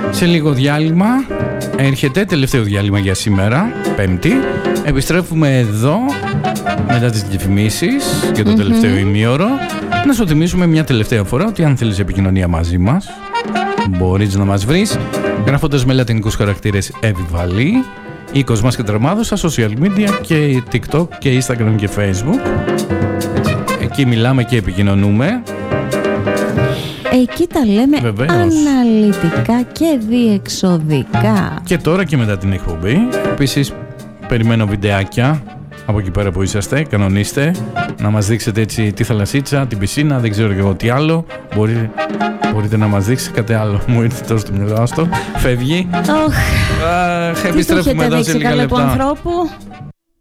Σε λίγο διάλειμμα έρχεται, τελευταίο διάλειμμα για σήμερα, Πέμπτη. Επιστρέφουμε εδώ μετά τις διαφημίσεις για το τελευταίο ημίωρο. Να σου θυμίσουμε μια τελευταία φορά ότι αν θέλεις επικοινωνία μαζί μας, μπορείς να μας βρεις γράφοντας με λατινικούς χαρακτήρες Εβιβαλή, οίκος μας και Τρεμάδος στα social media και TikTok και Instagram και Facebook. Εκεί μιλάμε και επικοινωνούμε. Εκεί τα λέμε βεβαίως αναλυτικά και διεξοδικά. Και τώρα και μετά την εκπομπή. Επίσης περιμένω βιντεάκια από εκεί πέρα που είσαστε. Κανονίστε να μας δείξετε έτσι τη θαλασσίτσα, την πισίνα, δεν ξέρω και εγώ τι άλλο. Μπορείτε να μας δείξετε κάτι άλλο. Μου ήρθε τόσο στο μυαλό αυτό. Φεύγει. Επιστρέφουμε εδώ σε λίγα λεπτά.